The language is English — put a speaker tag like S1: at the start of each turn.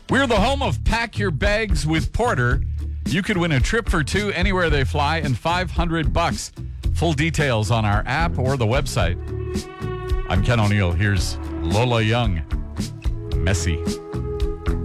S1: We're the home of Pack Your Bags with Porter. You could win a trip for two anywhere they fly and $500. Full details on our app or the website. I'm Ken O'Neill. Here's Lola Young. Messy.